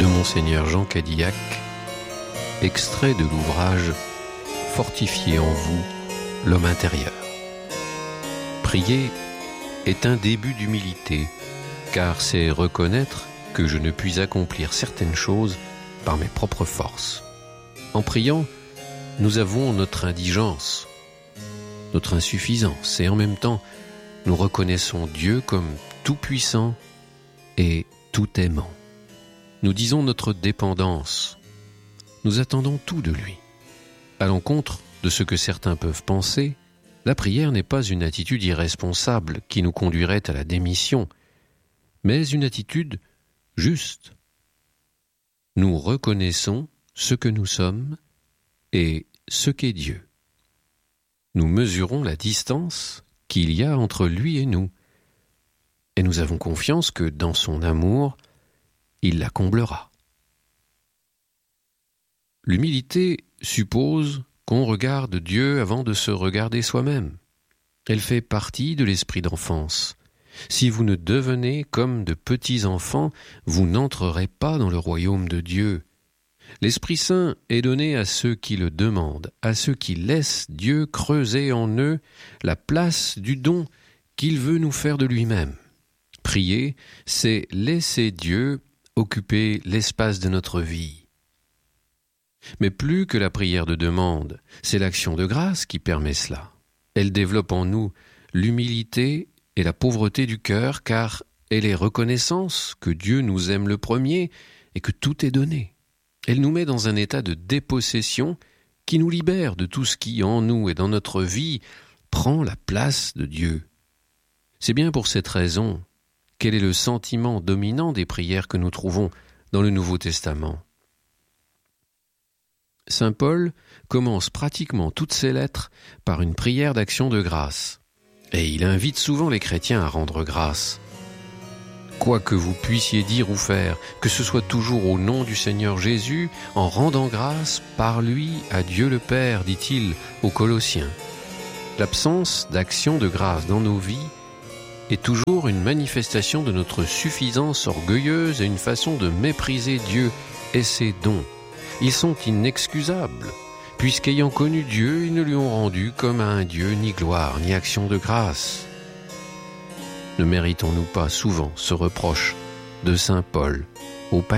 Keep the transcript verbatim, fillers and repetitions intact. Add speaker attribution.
Speaker 1: de Monseigneur Jean Cadillac, extrait de l'ouvrage « Fortifiez en vous l'homme intérieur ». Prier est un début d'humilité, car c'est reconnaître que je ne puis accomplir certaines choses par mes propres forces. En priant, nous avouons notre indigence, notre insuffisance, et en même temps, nous reconnaissons Dieu comme tout-puissant et tout-aimant. Nous disons notre dépendance. Nous attendons tout de lui. À l'encontre de ce que certains peuvent penser, la prière n'est pas une attitude irresponsable qui nous conduirait à la démission, mais une attitude juste. Nous reconnaissons ce que nous sommes et ce qu'est Dieu. Nous mesurons la distance qu'il y a entre lui et nous, et nous avons confiance que dans son amour, il la comblera. L'humilité suppose qu'on regarde Dieu avant de se regarder soi-même. Elle fait partie de l'esprit d'enfance. Si vous ne devenez comme de petits enfants, vous n'entrerez pas dans le royaume de Dieu. L'Esprit Saint est donné à ceux qui le demandent, à ceux qui laissent Dieu creuser en eux la place du don qu'il veut nous faire de lui-même. Prier, c'est laisser Dieu occuper l'espace de notre vie. Mais plus que la prière de demande, c'est l'action de grâce qui permet cela. Elle développe en nous l'humilité et la pauvreté du cœur, car elle est reconnaissance que Dieu nous aime le premier et que tout est donné. Elle nous met dans un état de dépossession qui nous libère de tout ce qui, en nous et dans notre vie, prend la place de Dieu. C'est bien pour cette raison quel est le sentiment dominant des prières que nous trouvons dans le Nouveau Testament. Saint Paul commence pratiquement toutes ses lettres par une prière d'action de grâce, et il invite souvent les chrétiens à rendre grâce. Quoi que vous puissiez dire ou faire, que ce soit toujours au nom du Seigneur Jésus, en rendant grâce par lui à Dieu le Père, dit-il aux Colossiens. L'absence d'action de grâce dans nos vies est toujours une manifestation de notre suffisance orgueilleuse et une façon de mépriser Dieu et ses dons. Ils sont inexcusables, puisqu'ayant connu Dieu, ils ne lui ont rendu comme à un Dieu ni gloire ni action de grâce. Ne méritons-nous pas souvent ce reproche de saint Paul aux païens ?